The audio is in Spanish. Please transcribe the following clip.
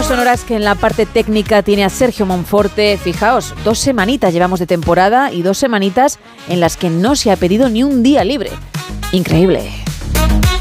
bandas sonoras que en la parte técnica tiene a Sergio Monforte. Fijaos, 2 semanitas llevamos de temporada y 2 semanitas en las que no se ha pedido ni un día libre. Increíble.